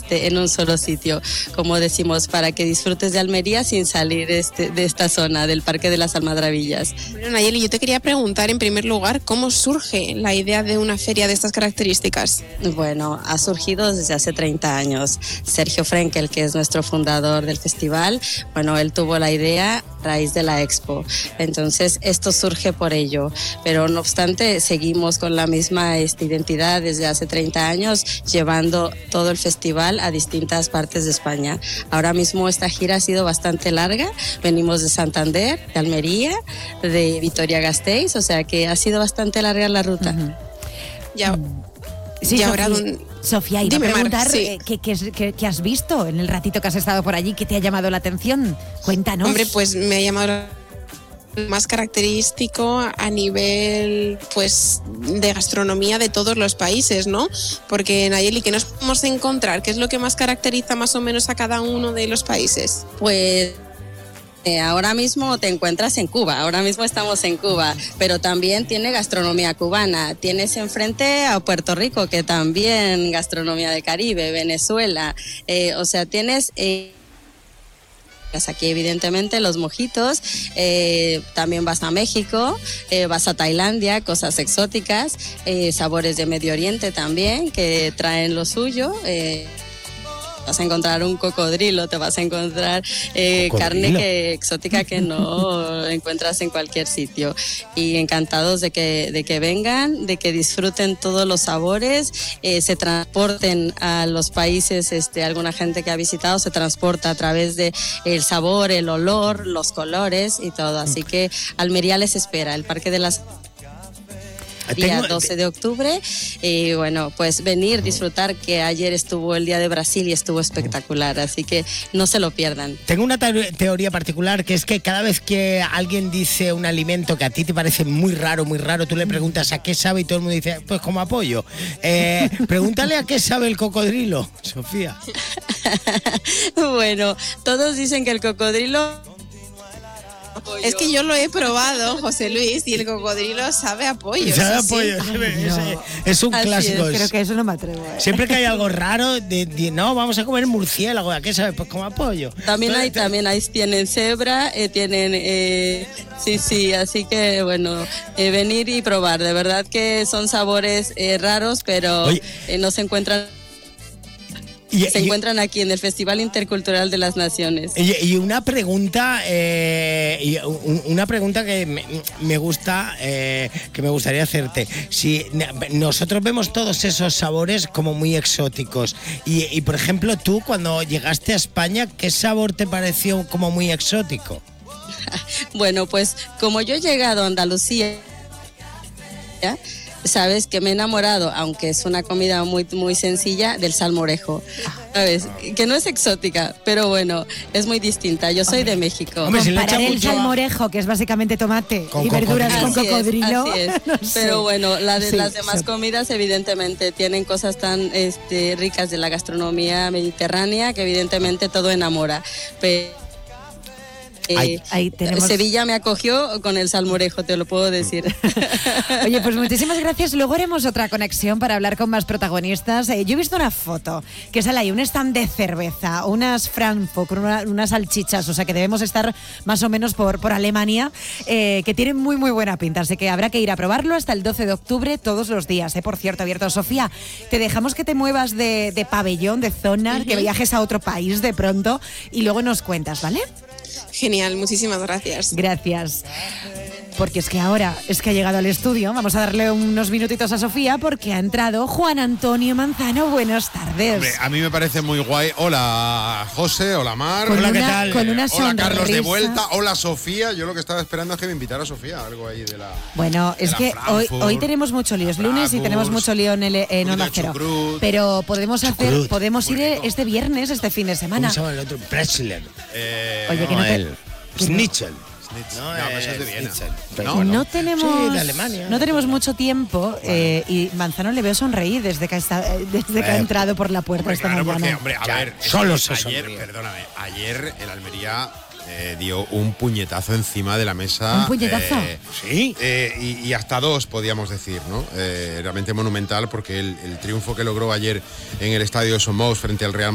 en un solo sitio, como decimos, para que disfrutes de Almería sin salir de esta zona del Parque de las Almadrabillas. Bueno, Nayeli, yo te quería preguntar en primer lugar, ¿cómo surge la idea de una feria de estas características? Bueno, ha surgido desde hace 30 años. Sergio Frenkel, que es nuestro fundador del festival, bueno, él tuvo la idea a raíz de la Expo. Entonces, esto surge por ello. Pero no obstante, seguimos con la misma identidad desde hace 30 años, llevando todo el festival a distintas partes de España. Ahora mismo esta gira ha sido bastante larga. Venimos de Santander, de Almería, de Vitoria-Gasteiz, o sea que ha sido bastante larga la ruta. Uh-huh. Ya. Sí, Sofía, iba a preguntar sí. ¿qué has visto en el ratito que has estado por allí? ¿Qué te ha llamado la atención? Cuéntanos. Hombre, pues me ha llamado más característico a nivel pues de gastronomía de todos los países, ¿no? Porque, Nayeli, ¿qué nos podemos encontrar? ¿Qué es lo que más caracteriza más o menos a cada uno de los países? Pues ahora mismo te encuentras en Cuba, ahora mismo estamos en Cuba, pero también tiene gastronomía cubana. Tienes enfrente a Puerto Rico, que también gastronomía del Caribe, Venezuela, o sea, tienes... Aquí evidentemente los mojitos, también vas a México, vas a Tailandia, cosas exóticas, sabores de Medio Oriente también que traen lo suyo. Vas a encontrar un cocodrilo, te vas a encontrar carne exótica que no encuentras en cualquier sitio. Y encantados de que vengan, de que disfruten todos los sabores, se transporten a los países, alguna gente que ha visitado se transporta a través de el sabor, el olor, los colores y todo. Así que Almería les espera, el Parque de las... Día 12 de octubre y bueno, pues venir, disfrutar, que ayer estuvo el Día de Brasil y estuvo espectacular, así que no se lo pierdan. Tengo una teoría particular, que es que cada vez que alguien dice un alimento que a ti te parece muy raro, tú le preguntas a qué sabe y todo el mundo dice, pues como apoyo. Pregúntale a qué sabe el cocodrilo, Sofía. Bueno, todos dicen que el cocodrilo... Es que yo lo he probado, José Luis, y el cocodrilo sabe a pollo. Sabe a pollo, es un clásico. Creo que eso no me atrevo. Siempre que hay algo raro, no, vamos a comer murciélago, ¿a qué sabe? Pues como a pollo. También tienen cebra, tienen... sí, así que bueno, venir y probar. De verdad que son sabores raros, pero no se encuentran... Se encuentran aquí en el Festival Intercultural de las Naciones. Y una pregunta, que me gusta, que me gustaría hacerte. Si nosotros vemos todos esos sabores como muy exóticos y por ejemplo, tú cuando llegaste a España, ¿qué sabor te pareció como muy exótico? Bueno, pues como yo he llegado a Andalucía, sabes que me he enamorado, aunque es una comida muy, muy sencilla, del salmorejo. ¿Sabes? Que no es exótica, pero bueno, es muy distinta. Yo soy de México. Comparar el salmorejo, que es básicamente tomate y verduras con cocodrilo. Así es. No sé. Pero bueno, las demás comidas evidentemente tienen cosas tan ricas de la gastronomía mediterránea que evidentemente todo enamora. Ahí tenemos... Sevilla me acogió con el salmorejo, te lo puedo decir. Oye, pues muchísimas gracias. Luego haremos otra conexión para hablar con más protagonistas. Yo he visto una foto que sale ahí, un stand de cerveza, unas Frankfurt, unas salchichas, o sea que debemos estar más o menos por Alemania, que tienen muy muy buena pinta, así que habrá que ir a probarlo hasta el 12 de octubre todos los días. Por cierto, abierto. Sofía, te dejamos que te muevas de pabellón, de zona, que viajes a otro país de pronto y luego nos cuentas, ¿vale? Genial, muchísimas gracias. Gracias. Porque es que ahora ha llegado al estudio. Vamos a darle unos minutitos a Sofía porque ha entrado Juan Antonio Manzano. Buenas tardes. Hombre, a mí me parece muy guay. Hola José, hola Mar. Hola, ¿qué tal? Con una hola Carlos de vuelta. Hola Sofía. Yo lo que estaba esperando es que me invitara Sofía, algo ahí de la... Bueno, es que hoy tenemos mucho lío. Es lunes y tenemos mucho lío en Onda Cero. Pero podemos ir este viernes, este fin de semana. ¿Cómo se llama el otro? Pretzler. Oye, que no te... Schnitzel. No, eso es de Viena. No tenemos, sí, de Alemania. No tenemos mucho tiempo y Manzano le veo sonreír desde que ha entrado por la puerta esta mañana. Porque, a ver, solo se ayer, sonríe. perdóname, ayer el Almería dio un puñetazo encima de la mesa. ¿Un puñetazo? Sí. Y hasta dos, podíamos decir, ¿no? Realmente monumental, porque el triunfo que logró ayer en el estadio Somos frente al Real